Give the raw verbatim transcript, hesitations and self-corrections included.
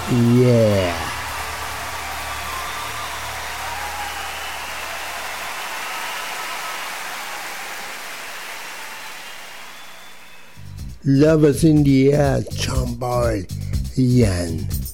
Yeah. Love us in the air, John Boy, Yan.